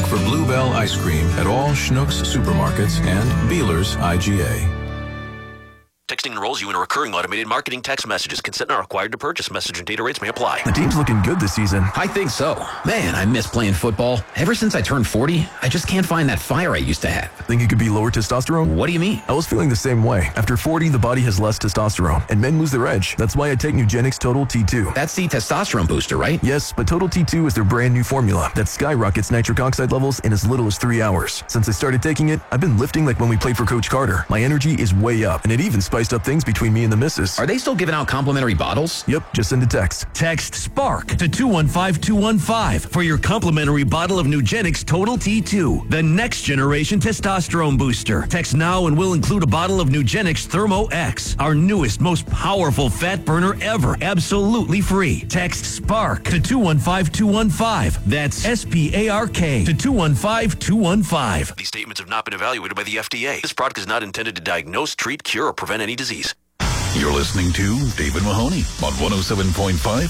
for Bluebell ice cream at all Schnucks supermarkets and Beeler's IGA. Texting enrolls you in a recurring automated marketing text messages. Consent not required to purchase. Message and data rates may apply. The team's looking good this season. I think so. Man, I miss playing football. Ever since I turned 40, I just can't find that fire I used to have. Think it could be lower testosterone? What do you mean? I was feeling the same way. After 40, the body has less testosterone, and men lose their edge. That's why I take Nugenix Total T2. That's the testosterone booster, right? Yes, but Total T2 is their brand new formula that skyrockets nitric oxide levels in as little as 3 hours. Since I started taking it, I've been lifting like when we played for Coach Carter. My energy is way up, and it even spiced up things between me and the missus. Are they still giving out complimentary bottles? Yep, just send a text. Text SPARK to 215-215 for your complimentary bottle of Nugenix Total T2, the next generation testosterone booster. Text now and we'll include a bottle of Nugenix Thermo X, our newest, most powerful fat burner ever, absolutely free. Text SPARK to 215-215. That's SPARK to 215-215. These statements have not been evaluated by the FDA. This product is not intended to diagnose, treat, cure, or prevent any disease. You're listening to David Mahoney on 107.5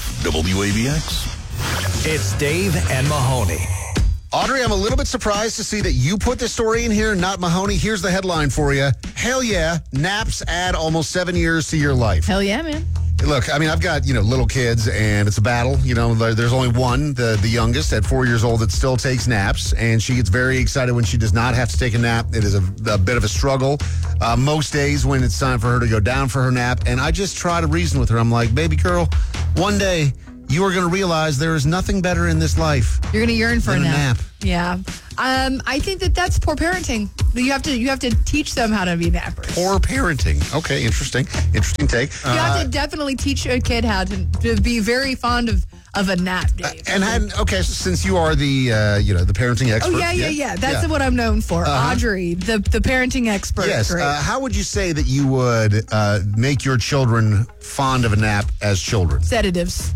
WABX. It's Dave and Mahoney. Audrey, I'm a little bit surprised to see that you put this story in here, not Mahoney. Here's the headline for you. Hell yeah, naps add almost 7 years to your life. Hell yeah, man. Look, I mean, I've got, little kids, and it's a battle. There's only one, the youngest, at 4 years old, that still takes naps, and she gets very excited when she does not have to take a nap. It is a bit of a struggle most days when it's time for her to go down for her nap, and I just try to reason with her. I'm like, baby girl, one day you are going to realize there is nothing better in this life. You're going to yearn for a nap. Yeah. I think that's poor parenting. You have to teach them how to be nappers. Poor parenting. Okay, interesting take. You have to definitely teach a kid how to be very fond of a nap, Dave. Since you are the the parenting expert. Oh yeah. That's what I'm known for. Audrey, the parenting expert. Yes. How would you say that you would make your children fond of a nap as children? Sedatives.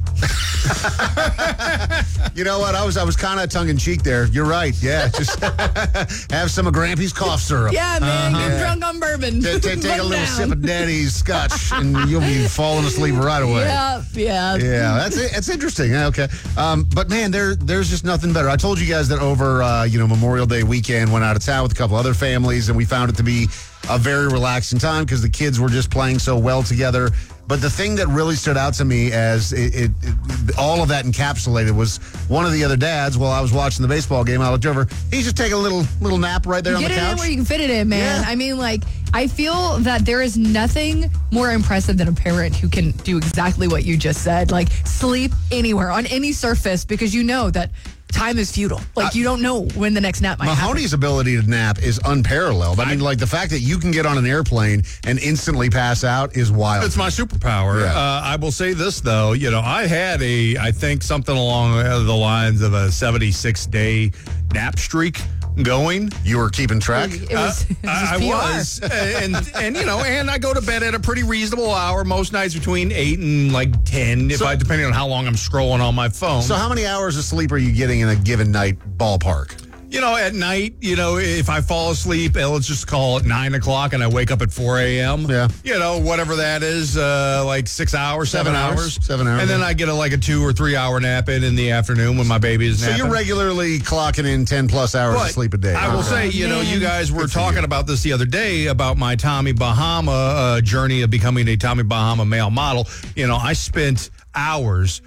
You know what? I was kind of tongue in cheek there. You're right. Yeah, just have some of Grampy's cough syrup. Yeah, man, get drunk on bourbon. Take a little sip of Daddy's scotch, and you'll be falling asleep right away. Yeah. That's interesting. Okay, but man, there's just nothing better. I told you guys that over Memorial Day weekend, went out of town with a couple other families, and we found it to be a very relaxing time because the kids were just playing so well together. But the thing that really stood out to me as it all of that encapsulated was one of the other dads, while I was watching the baseball game, I looked over, he's just taking a little nap right there on the couch. Get it in where you can fit it in, man. Yeah. I mean, I feel that there is nothing more impressive than a parent who can do exactly what you just said, like sleep anywhere, on any surface, because you know that time is futile. You don't know when the next nap might happen. Mahoney's ability to nap is unparalleled. I mean, the fact that you can get on an airplane and instantly pass out is wild. It's my superpower. Yeah. I will say this, though. I had I think something along the lines of a 76-day nap streak going. You were keeping track? It was I was. And I go to bed at a pretty reasonable hour, most nights between 8 and 10, depending on how long I'm scrolling on my phone. So how many hours of sleep are you getting in a given night ballpark? At night, if I fall asleep, let's just call it 9 o'clock and I wake up at 4 a.m. Yeah. Whatever that is, 6 hours, 7 hours. 7 hours. And then I get a 2 or 3 hour nap in the afternoon when my baby is napping. So you're regularly clocking in 10 plus hours of sleep a day. I will say, you guys were talking about this the other day about my Tommy Bahama journey of becoming a Tommy Bahama male model. I spent hours,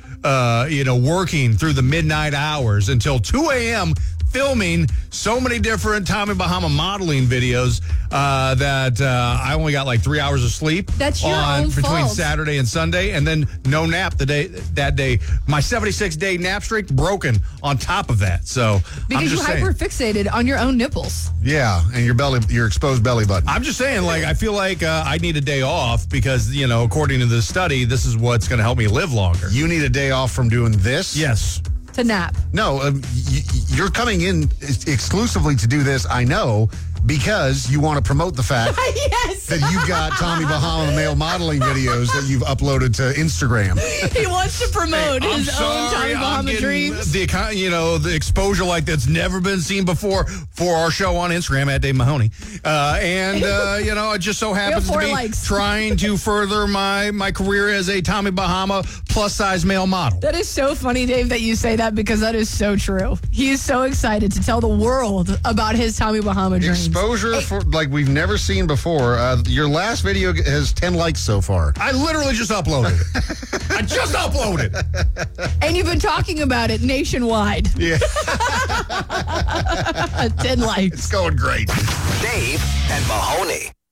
working through the midnight hours until 2 a.m., filming so many different Tommy Bahama modeling videos that I only got 3 hours of sleep. That's your own between fault. Saturday and Sunday, and then no nap that day. My 76-day nap streak broken on top of that. So because you hyper-fixated on your own nipples. Yeah, and your exposed belly button. I'm just saying, I feel like I need a day off because, according to this study, this is what's going to help me live longer. You need a day off from doing this? Yes. To nap. No, you're coming in exclusively to do this, I know, because you want to promote the fact Yes. that you've got Tommy Bahama male modeling videos that you've uploaded to Instagram. He wants to promote his own Tommy Bahama dreams. The exposure like that's never been seen before for our show on Instagram at Dave Mahoney. It just so happens to 4 be likes. trying to further my career as a Tommy Bahama plus-size male model. That is so funny, Dave, that you say that because that is so true. He is so excited to tell the world about his Tommy Bahama dreams. Exposure for like we've never seen before. Your last video has 10 likes so far. I literally just uploaded it. I just uploaded. And you've been talking about it nationwide. Yeah. 10 likes. It's going great. Dave and Mahoney.